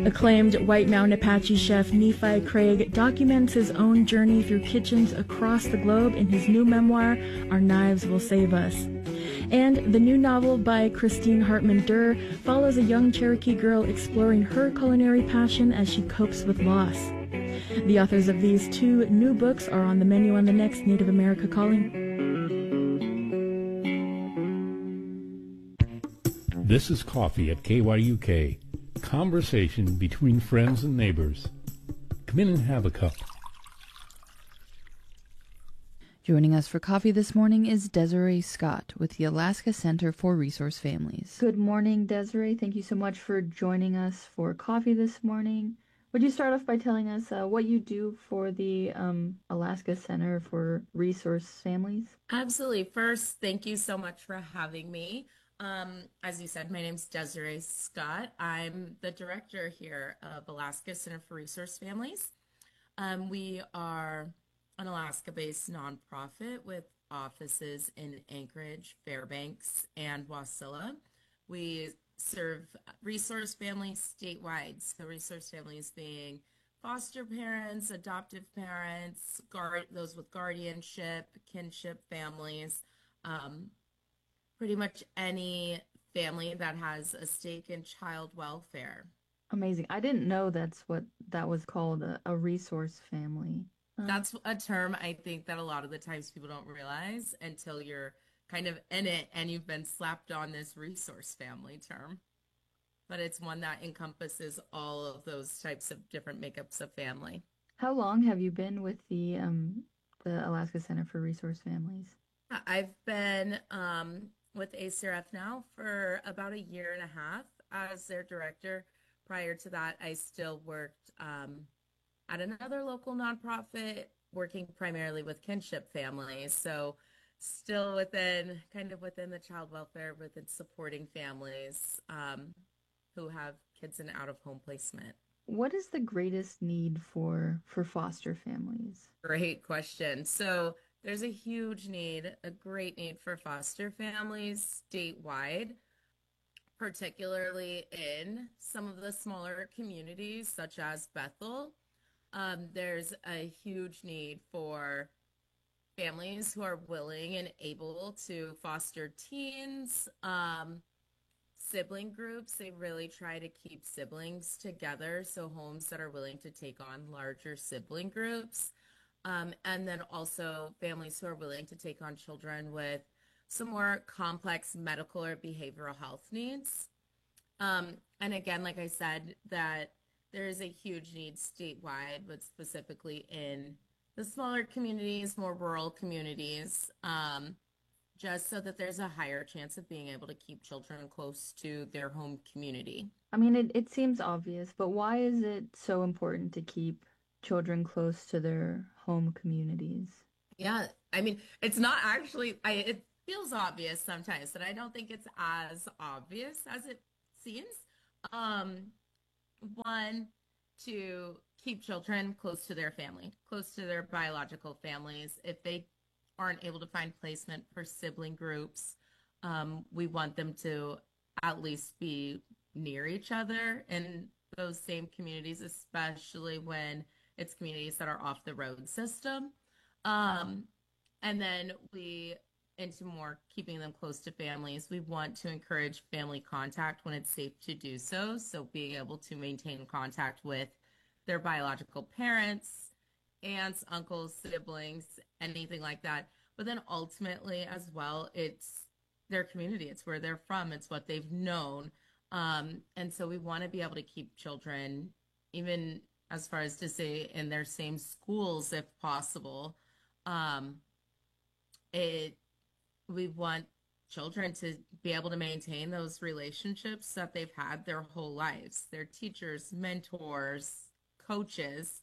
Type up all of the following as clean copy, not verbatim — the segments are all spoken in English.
Acclaimed White Mountain Apache chef Nephi Craig documents his own journey through kitchens across the globe in his new memoir, Our Knives Will Save Us. And the new novel by Christine Hartman Durr follows a young Cherokee girl exploring her culinary passion as she copes with loss. The authors of these two new books are on the menu on the next Native America Calling. This is Coffee at KYUK. Conversation between friends and neighbors. Come in and have a cup. Joining us for coffee this morning is Desiree Scott with the Alaska Center for Resource Families. Good morning, Desiree. Thank you so much for joining us for coffee this morning. Would you start off by telling us what you do for the Alaska Center for Resource Families? Absolutely. First, thank you so much for having me. As you said, my name's Desiree Scott. I'm the director here of Alaska Center for Resource Families. We are an Alaska-based nonprofit with offices in Anchorage, Fairbanks, and Wasilla. We serve resource families statewide. So resource families being foster parents, adoptive parents, those with guardianship, kinship families, pretty much any family that has a stake in child welfare. Amazing. I didn't know that's what that was called, a resource family. That's a term I think that a lot of the times people don't realize until you're kind of in it and you've been slapped on this resource family term. But it's one that encompasses all of those types of different makeups of family. How long have you been with the Alaska Center for Resource Families? I've been with ACRF now for about a year and a half as their director. Prior to that, I still worked at another local nonprofit, working primarily with kinship families. So still within the child welfare, within supporting families who have kids in out-of-home placement. What is the greatest need for foster families? Great question. So there's a huge need, a great need for foster families statewide, particularly in some of the smaller communities such as Bethel. There's a huge need for families who are willing and able to foster teens, sibling groups. They really try to keep siblings together, so homes that are willing to take on larger sibling groups. And then also families who are willing to take on children with some more complex medical or behavioral health needs. And again, like I said, that there is a huge need statewide, but specifically in the smaller communities, more rural communities, just so that there's a higher chance of being able to keep children close to their home community. I mean, it seems obvious, but why is it so important to keep children close to their home communities? Yeah, I mean, it's not actually, it feels obvious sometimes, but I don't think it's as obvious as it seems. One, to keep children close to their family, close to their biological families. If they aren't able to find placement for sibling groups, we want them to at least be near each other in those same communities, especially when it's communities that are off the road system. And then into more keeping them close to families, we want to encourage family contact when it's safe to do so. So being able to maintain contact with their biological parents, aunts, uncles, siblings, anything like that. But then ultimately as well, it's their community. It's where they're from. It's what they've known. And so we want to be able to keep children, even as far as to say in their same schools, if possible. We want children to be able to maintain those relationships that they've had their whole lives, their teachers, mentors, coaches.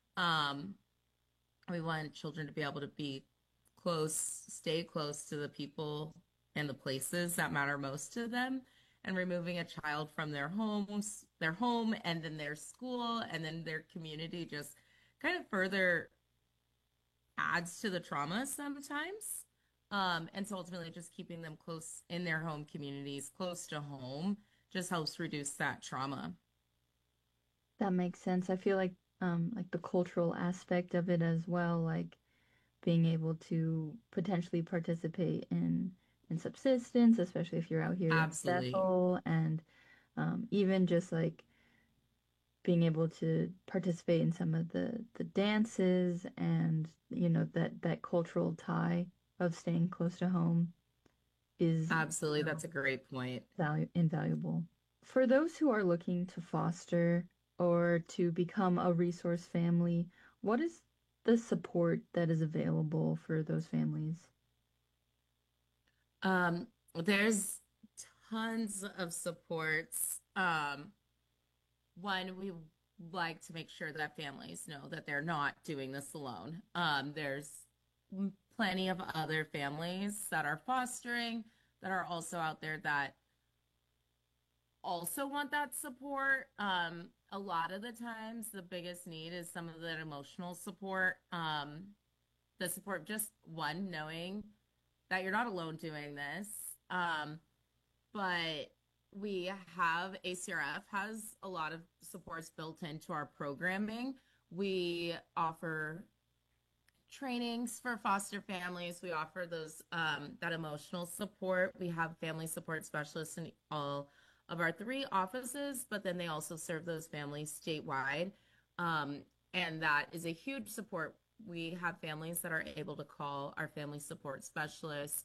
We want children to be able to be close, stay close to the people and the places that matter most to them, and removing a child from their home, and then their school, and then their community just kind of further adds to the trauma sometimes. And so ultimately just keeping them close in their home communities, close to home, just helps reduce that trauma. That makes sense. I feel like the cultural aspect of it as well, like being able to potentially participate in subsistence, especially if you're out here in Absolutely. Bethel, and even just like being able to participate in some of the dances, and that cultural tie of staying close to home is Absolutely. That's a great point. invaluable. For those who are looking to foster or to become a resource family, what is the support that is available for those families? There's tons of supports. One, we like to make sure that families know that they're not doing this alone. There's plenty of other families that are fostering that are also out there that also want that support. A lot of the times, the biggest need is some of that emotional support. The support, just one, knowing that you're not alone doing this. But we have ACRF has a lot of supports built into our programming. We offer trainings for foster families. We offer those that emotional support. We have family support specialists in all of our three offices, but then they also serve those families statewide. And that is a huge support. We have families that are able to call our family support specialists,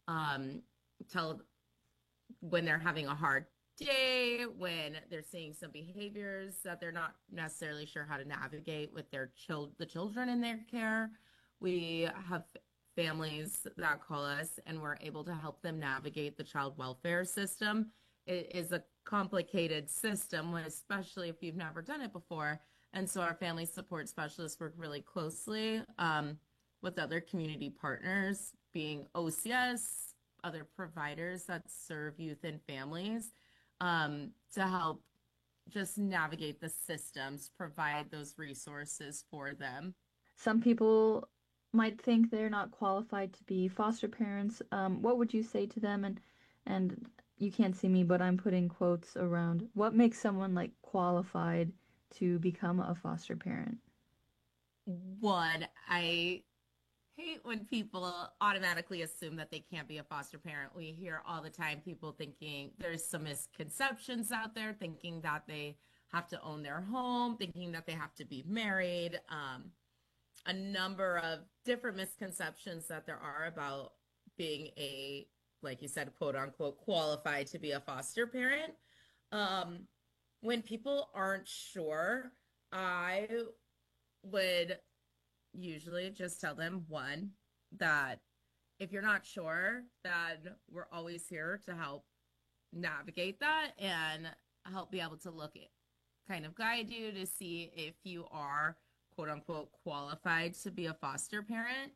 tell when they're having a hard day, when they're seeing some behaviors that they're not necessarily sure how to navigate with the children in their care. We have families that call us and we're able to help them navigate the child welfare system. It is a complicated system, especially if you've never done it before. And so our family support specialists work really closely with other community partners, being OCS, other providers that serve youth and families, to help just navigate the systems, provide those resources for them. Some people might think they're not qualified to be foster parents. What would you say to them? And you can't see me, but I'm putting quotes around what makes someone like qualified to become a foster parent. One, I hate when people automatically assume that they can't be a foster parent. We hear all the time people thinking there's some misconceptions out there, thinking that they have to own their home, thinking that they have to be married. A number of different misconceptions that there are about being a, like you said, quote unquote, qualified to be a foster parent. When people aren't sure, I would usually just tell them, one, that if you're not sure, then we're always here to help navigate that and help be able to look at, kind of guide you to see if you are quote unquote qualified to be a foster parent.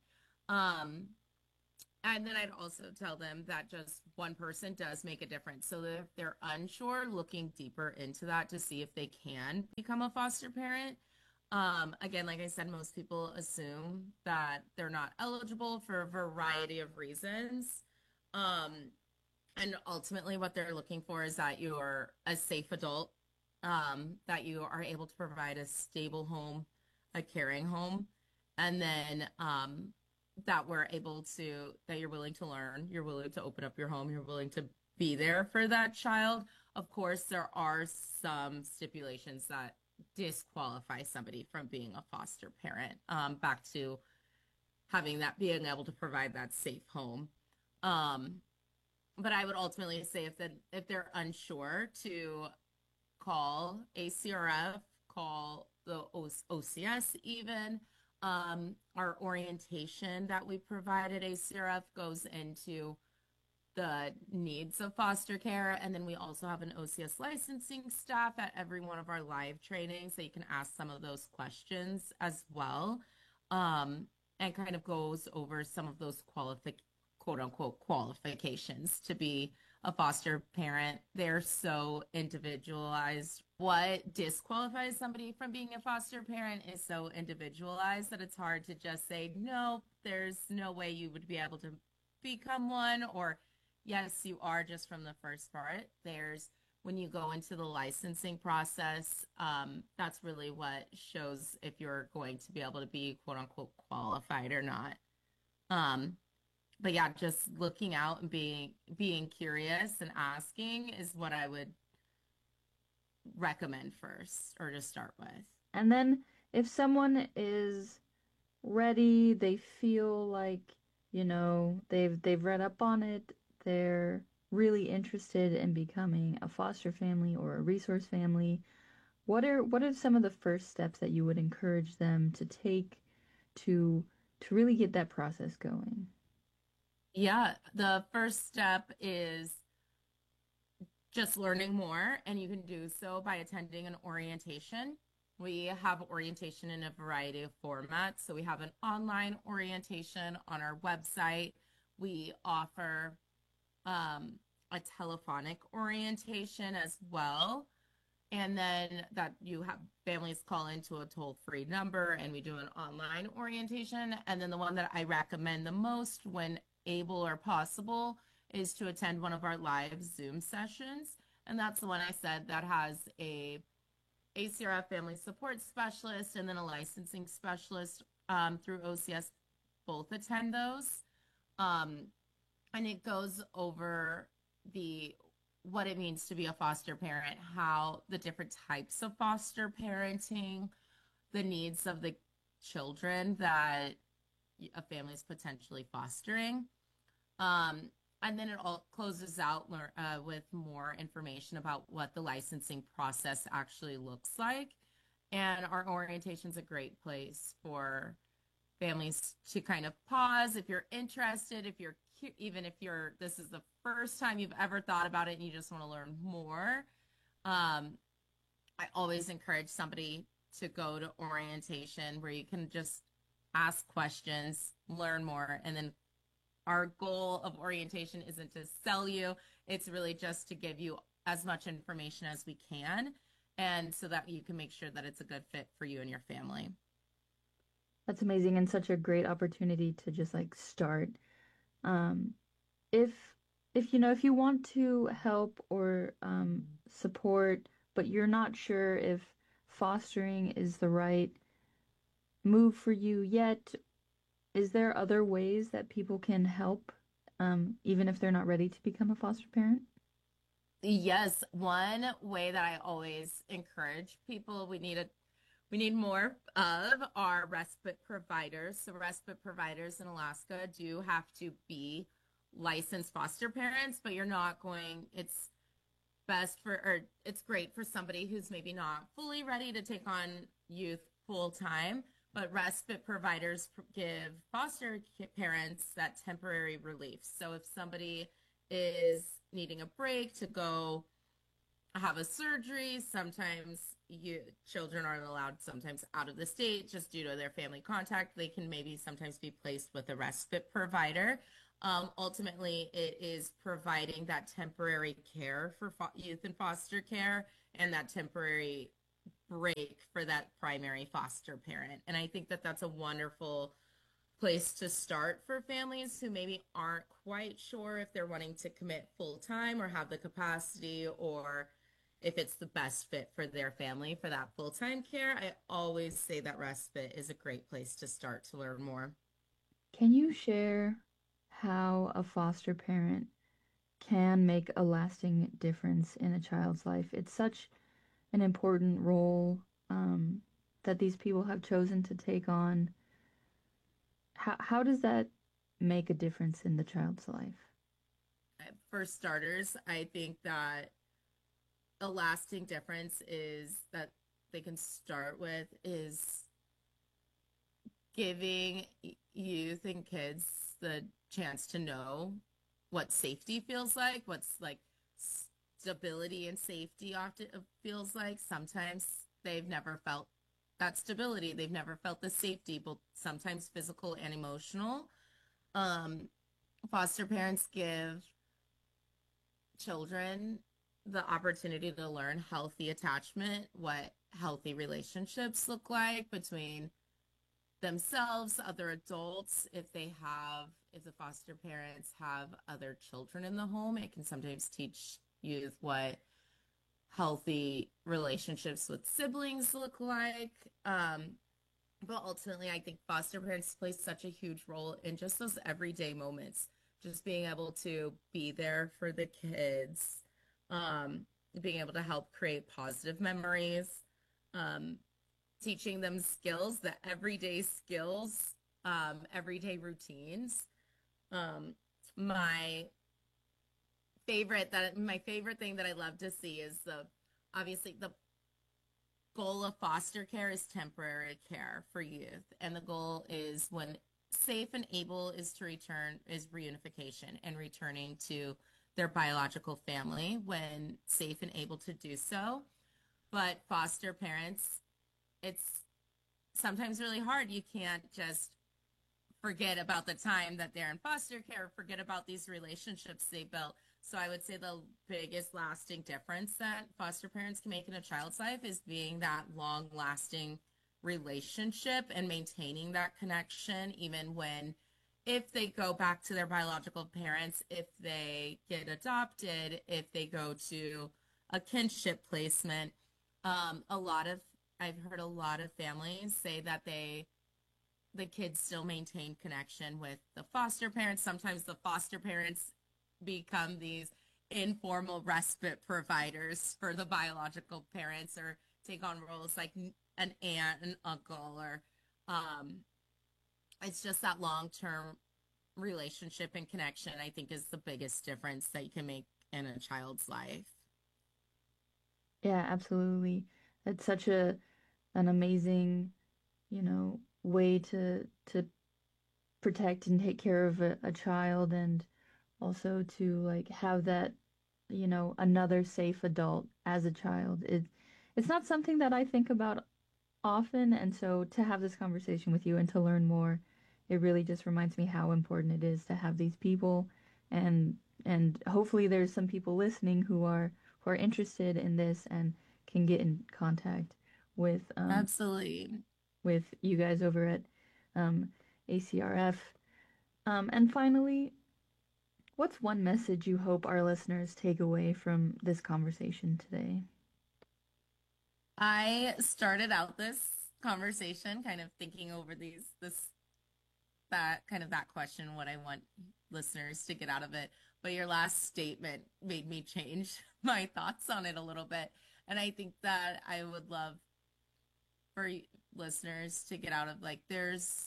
And then I'd also tell them that just one person does make a difference. So that if they're unsure, looking deeper into that to see if they can become a foster parent. Again, like I said, most people assume that they're not eligible for a variety of reasons. And ultimately, what they're looking for is that you're a safe adult, that you are able to provide a stable home, a caring home, and then that we're able to, that you're willing to learn, you're willing to open up your home, you're willing to be there for that child. Of course, there are some stipulations that disqualify somebody from being a foster parent, back to having that, being able to provide that safe home. But I would ultimately say if they're unsure, to call ACRF, call the OCS even. Our orientation that we provide at ACRF goes into the needs of foster care. And then we also have an OCS licensing staff at every one of our live trainings, so you can ask some of those questions as well. And kind of goes over some of those quote unquote qualifications to be a foster parent. They're so individualized. What disqualifies somebody from being a foster parent is so individualized that it's hard to just say, no, there's no way you would be able to become one, or yes, you are, just from the first part. There's when you go into the licensing process, that's really what shows if you're going to be able to be quote unquote qualified or not. Um, but yeah, just looking out and being curious and asking is what I would recommend first or to start with. And then if someone is ready, they feel like, they've read up on it, they're really interested in becoming a foster family or a resource family, what are some of the first steps that you would encourage them to take to really get that process going? Yeah, the first step is just learning more, and you can do so by attending an orientation. We have orientation in a variety of formats. So we have an online orientation on our website. We offer a telephonic orientation as well. And then that you have families call into a toll-free number and we do an online orientation. And then the one that I recommend the most when able or possible is to attend one of our live Zoom sessions. And that's the one I said that has a ACRF family support specialist and then a licensing specialist through OCS. Both attend those. And it goes over what it means to be a foster parent, how the different types of foster parenting, the needs of the children that a family is potentially fostering. And then it all closes out with more information about what the licensing process actually looks like. And our orientation is a great place for families to kind of pause if you're interested, even if this is the first time you've ever thought about it and you just want to learn more. I always encourage somebody to go to orientation where you can just ask questions, learn more, and then our goal of orientation isn't to sell you. It's really just to give you as much information as we can, and so that you can make sure that it's a good fit for you and your family. That's amazing and such a great opportunity to just like start. If if you want to help or support, but you're not sure if fostering is the right move for you yet, is there other ways that people can help, even if they're not ready to become a foster parent? Yes, one way that I always encourage people, we need more of our respite providers. So respite providers in Alaska do have to be licensed foster parents, but it's it's great for somebody who's maybe not fully ready to take on youth full time. But respite providers give foster parents that temporary relief. So if somebody is needing a break to go have a surgery, sometimes children aren't allowed sometimes out of the state just due to their family contact. They can maybe sometimes be placed with a respite provider. Ultimately, it is providing that temporary care for youth in foster care and that temporary break for that primary foster parent. And I think that that's a wonderful place to start for families who maybe aren't quite sure if they're wanting to commit full time or have the capacity, or if it's the best fit for their family for that full time care. I always say that respite is a great place to start to learn more. Can you share how a foster parent can make a lasting difference in a child's life? It's such an important role that these people have chosen to take on. How does that make a difference in the child's life? For starters, I think that a lasting difference is that they can start with is giving youth and kids the chance to know what safety feels like, what's like stability and safety often feels like. Sometimes they've never felt that stability. They've never felt the safety, both sometimes physical and emotional. Foster parents give children the opportunity to learn healthy attachment, what healthy relationships look like between themselves, other adults. If the foster parents have other children in the home, it can sometimes teach youth what healthy relationships with siblings look like. But ultimately, I think foster parents play such a huge role in just those everyday moments, just being able to be there for the kids, being able to help create positive memories, teaching them skills, the everyday skills, everyday routines. My favorite thing that I love to see is obviously the goal of foster care is temporary care for youth, and the goal is, when safe and able, is to return, is reunification and returning to their biological family when safe and able to do so. But foster parents, it's sometimes really hard. You can't just forget about the time that they're in foster care, forget about these relationships they built. So I would say the biggest lasting difference that foster parents can make in a child's life is being that long-lasting relationship and maintaining that connection, even if they go back to their biological parents, if they get adopted, if they go to a kinship placement. I've heard a lot of families say that the kids still maintain connection with the foster parents. Sometimes the foster parents become these informal respite providers for the biological parents, or take on roles like an aunt, an uncle, or it's just that long-term relationship and connection, I think, is the biggest difference that you can make in a child's life. Yeah, absolutely. It's such an amazing, way to protect and take care of a child, and also to like have that, another safe adult as a child. It's not something that I think about often, and so to have this conversation with you and to learn more, it really just reminds me how important it is to have these people, and hopefully there's some people listening who are interested in this and can get in contact with Absolutely. with you guys over at ACRF. And finally, what's one message you hope our listeners take away from this conversation today? I started out this conversation kind of thinking over that question, what I want listeners to get out of it. But your last statement made me change my thoughts on it a little bit. And I think that I would love for listeners to get out of, like, there's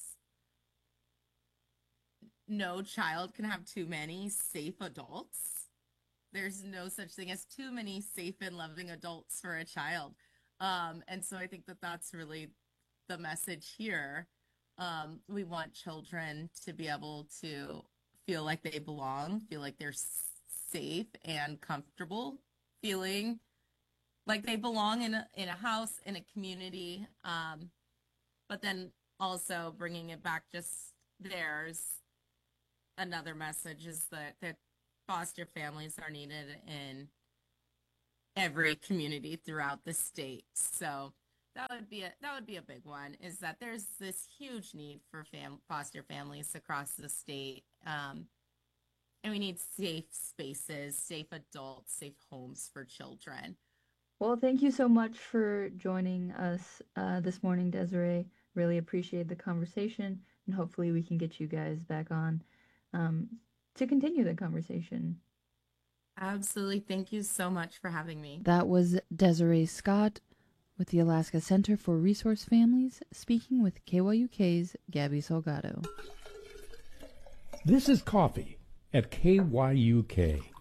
no child can have too many safe adults. There's no such thing as too many safe and loving adults for a child. And so I think that that's really the message here. We want children to be able to feel like they belong, feel like they're safe and comfortable, feeling like they belong in a house, in a community. But then also bringing it back, just there's another message is that foster families are needed in every community throughout the state. So that would be a big one, is that there's this huge need for foster families across the state. And we need safe spaces, safe adults, safe homes for children. Well, thank you so much for joining us this morning, Desiree. Really appreciate the conversation, and hopefully we can get you guys back on to continue the conversation. Absolutely. Thank you so much for having me. That was Desiree Scott with the Alaska Center for Resource Families, speaking with KYUK's Gabby Salgado. This is Coffee at KYUK.